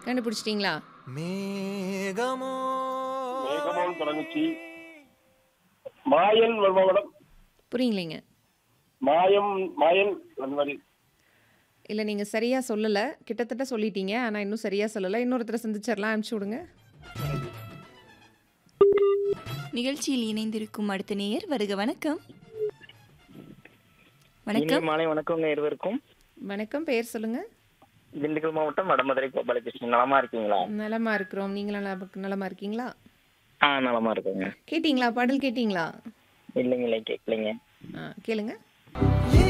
கண்டுபிடிச்சிட்டீங்களா? மேகமோ மேகமோன்னு தொடங்குச்சு. மாயன் வருமா மேடம்? புரியலைங்க. மாயம் மாயன் அந்த மாதிரி. இல்ல நீங்க சரியா சொல்லல. கிட்டத்தட்ட சொல்லிட்டீங்க. ஆனா இன்னும் சரியா சொல்லல. இன்னொருத்தர சந்திச்சிரலாம். அனுப்பிச்சு விடுங்க. நிகழ்ச்சியில் இணைந்திருக்கும் அடுத்த நேயர் வருக. வணக்கம். இனிய வணக்கம். மாலை வணக்கங்க இருவருக்கும். வணக்கம். பெயர் சொல்லுங்க. திண்டுக்கல் மாவட்டம் வடமதுரை கோபாலகிருஷ்ணன். நலமா இருக்கீங்களா? நலமா இருக்கிறோம். நீங்க நலமா இருக்கீங்களா? நலமா இருக்கேங்க. கேட்டீங்களா? பாடல் கேட்டீங்களா? இல்லைங்களே கேட்கலைங்க. கேளுங்க. ஏ